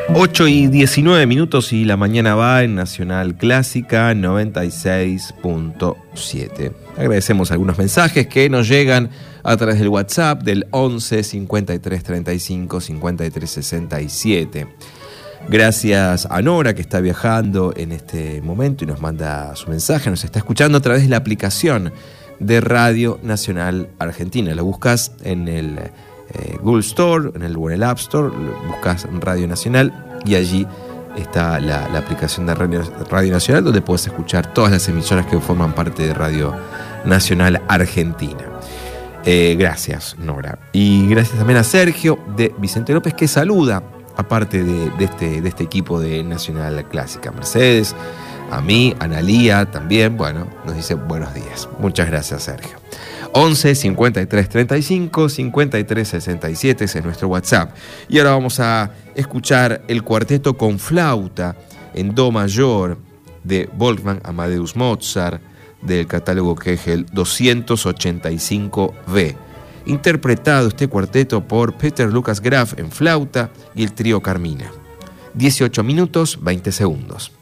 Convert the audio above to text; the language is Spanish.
8:19 y la mañana va en Nacional Clásica 96.7. Agradecemos algunos mensajes que nos llegan a través del WhatsApp del 11 53 35 53 67. Gracias a Nora, que está viajando en este momento y nos manda su mensaje. Nos está escuchando a través de la aplicación de Radio Nacional Argentina. Lo buscas en el Google Store, en el App Store, buscas Radio Nacional y allí está la aplicación de Radio Nacional, donde puedes escuchar todas las emisoras que forman parte de Radio Nacional Argentina. Gracias, Nora. Y gracias también a Sergio de Vicente López, que saluda, aparte de este equipo de Nacional Clásica. Mercedes, a mí, a Analía también, bueno, nos dice buenos días. Muchas gracias, Sergio. 11 53 35 53 67 es nuestro WhatsApp. Y ahora vamos a escuchar el cuarteto con flauta en do mayor de Wolfgang Amadeus Mozart del catálogo Kegel 285B. Interpretado este cuarteto por Peter Lucas Graf en flauta y el trío Carmina. 18 minutos 20 segundos.